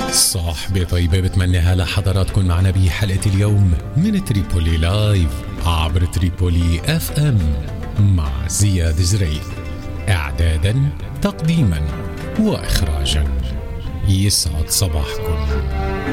صاحبي طيبة بتمنيها لحضراتكم معنا بحلقة اليوم من تريبولي لايف عبر تريبولي اف ام مع زياد زريق، اعدادا تقديما واخراجا. يسعد صباحكم.